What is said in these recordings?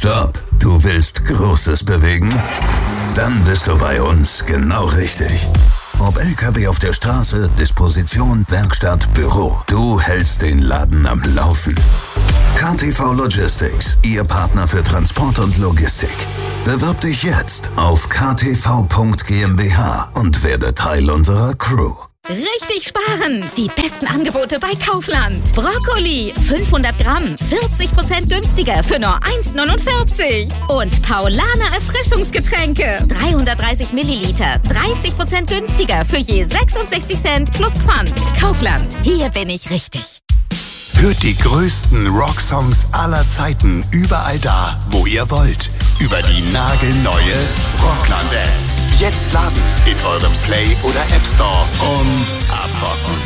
Stopp! Du willst Großes bewegen? Dann bist du bei uns genau richtig. Ob LKW auf der Straße, Disposition, Werkstatt, Büro. Du hältst den Laden am Laufen. KTV Logistics, Ihr Partner für Transport und Logistik. Bewirb dich jetzt auf ktv.gmbH und werde Teil unserer Crew. Richtig sparen! Die besten Angebote bei Kaufland. Brokkoli, 500 Gramm, 40% günstiger für nur 1,49. Und Paulaner Erfrischungsgetränke, 330 Milliliter, 30% günstiger für je 66 Cent plus Pfand. Kaufland, hier bin ich richtig. Hört die größten Rocksongs aller Zeiten überall da, wo ihr wollt. Über die nagelneue Rockland-App. Jetzt laden in eurem Play- oder App Store und abrocken.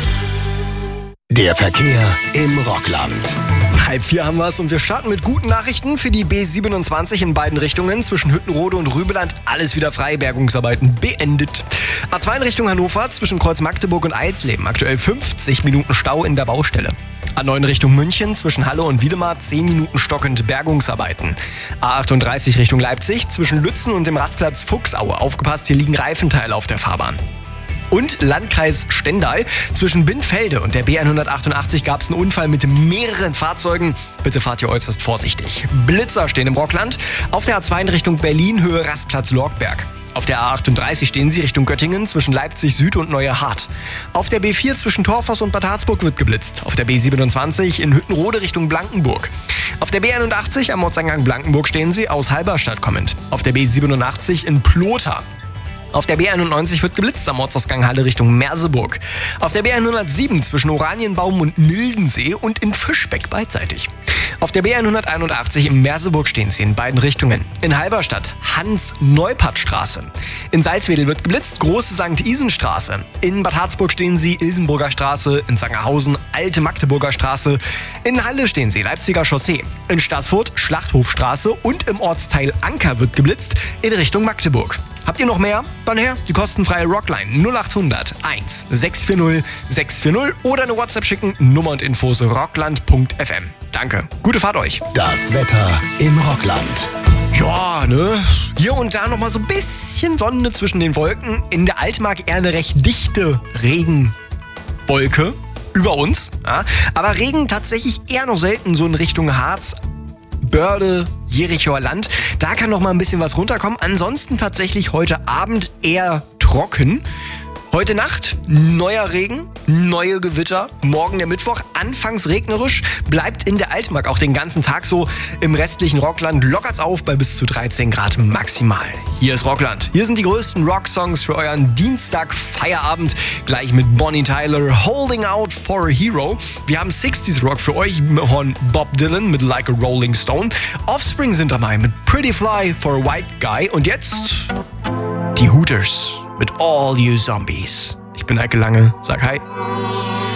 Der Verkehr im Rockland. 3:30 haben wir es und wir starten mit guten Nachrichten für die B27 in beiden Richtungen. Zwischen Hüttenrode und Rübeland alles wieder frei, Bergungsarbeiten beendet. A2 in Richtung Hannover zwischen Kreuz Magdeburg und Eilsleben. Aktuell 50 Minuten Stau in der Baustelle. A9 Richtung München zwischen Halle und Wiedemar 10 Minuten stockend Bergungsarbeiten. A38 Richtung Leipzig zwischen Lützen und dem Rastplatz Fuchsaue. Aufgepasst, hier liegen Reifenteile auf der Fahrbahn. Und Landkreis Stendal. Zwischen Bindfelde und der B188 gab es einen Unfall mit mehreren Fahrzeugen. Bitte fahrt ihr äußerst vorsichtig. Blitzer stehen im Rockland. Auf der A2 in Richtung Berlin, Höhe Rastplatz Lorgberg. Auf der A38 stehen sie Richtung Göttingen zwischen Leipzig Süd und Neuerhardt. Auf der B4 zwischen Torfoss und Bad Harzburg wird geblitzt. Auf der B27 in Hüttenrode Richtung Blankenburg. Auf der B81 am Ortseingang Blankenburg stehen sie aus Halberstadt kommend. Auf der B87 in Plotha. Auf der B91 wird geblitzt am Ortsausgang Halle Richtung Merseburg. Auf der B107 zwischen Oranienbaum und Nildensee und in Fischbeck beidseitig. Auf der B181 in Merseburg stehen sie in beiden Richtungen. In Halberstadt Hans-Neupert-Straße. In Salzwedel wird geblitzt, Große St. Isenstraße. In Bad Harzburg stehen sie Ilsenburger Straße. In Sangerhausen Alte Magdeburger Straße. In Halle stehen sie Leipziger Chaussee. In Staßfurt Schlachthofstraße und im Ortsteil Anker wird geblitzt in Richtung Magdeburg. Habt ihr noch mehr? Dann her die kostenfreie Rockline 0800 1 640 640 oder eine WhatsApp schicken, Nummer und Infos rockland.fm. Danke, gute Fahrt euch. Das Wetter im Rockland. Ja, ne? Hier und da nochmal so ein bisschen Sonne zwischen den Wolken. In der Altmark eher eine recht dichte Regenwolke über uns. Ja? Aber Regen tatsächlich eher noch selten so in Richtung Harz, Börde, Jerichoer Land. Da kann noch mal ein bisschen was runterkommen. Ansonsten tatsächlich heute Abend eher trocken. Heute Nacht neuer Regen, neue Gewitter. Morgen der Mittwoch, anfangs regnerisch, bleibt in der Altmark auch den ganzen Tag so. Im restlichen Rockland lockert's auf bei bis zu 13 Grad maximal. Hier ist Rockland. Hier sind die größten Rocksongs für euren Dienstag-Feierabend. Gleich mit Bonnie Tyler, Holding Out for a Hero. Wir haben 60s Rock für euch von Bob Dylan mit Like a Rolling Stone. Offspring sind dabei mit Pretty Fly for a White Guy. Und jetzt die Hooters mit All You Zombies. Ich bin Heike Lange, sag hi.